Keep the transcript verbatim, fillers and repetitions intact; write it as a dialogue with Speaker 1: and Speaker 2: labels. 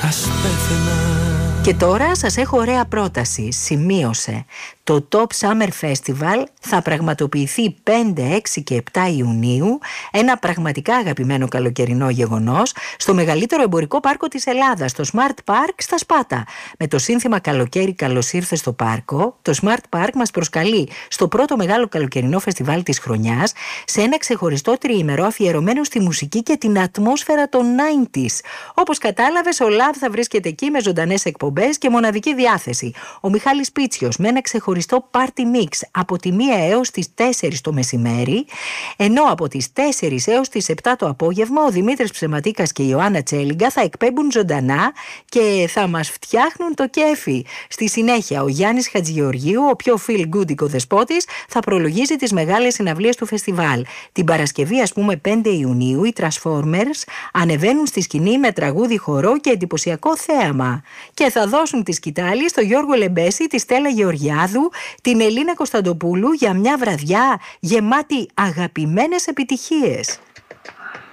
Speaker 1: ας πέθαινα.
Speaker 2: Και τώρα σας έχω ωραία πρόταση. Σημείωσε. Το Top Summer Festival θα πραγματοποιηθεί πέντε, έξι και επτά Ιουνίου, ένα πραγματικά αγαπημένο καλοκαιρινό γεγονός, στο μεγαλύτερο εμπορικό πάρκο της Ελλάδας, το Smart Park στα Σπάτα. Με το σύνθημα «Καλοκαίρι, καλώς ήρθε στο πάρκο», το Smart Park μας προσκαλεί στο πρώτο μεγάλο καλοκαιρινό φεστιβάλ της χρονιάς, σε ένα ξεχωριστό τριήμερο αφιερωμένο στη μουσική και την ατμόσφαιρα των ενενήντα. Όπως κατάλαβες, ο Love θα βρίσκεται εκεί με ζωντανές εκπομπές και μοναδική διάθεση. Ο Μιχάλης Πίτσιος με ένα ξεχωριστό στο party mix από τη μία έως τις τέσσερις το μεσημέρι, ενώ από τις τέσσερις έως τις επτά το απόγευμα ο Δημήτρης Ψεματίκας και η Ιωάννα Τσέλιγκα θα εκπέμπουν ζωντανά και θα μας φτιάχνουν το κέφι. Στη συνέχεια ο Γιάννης Χατζηγεωργίου, ο πιο feel good οικοδεσπότης, θα προλογίζει τις μεγάλες συναυλίες του φεστιβάλ. Την Παρασκευή, ας πούμε πέντε Ιουνίου, οι Transformers ανεβαίνουν στη σκηνή με τραγούδι, χορό και εντυπωσιακό θέαμα και θα δώσουν τη σκητάλη στο Γιώργο Λεμπέση, τη Στέλλα Γεωργιάδου, την Ελίνα Κωνσταντοπούλου για μια βραδιά γεμάτη αγαπημένες επιτυχίες.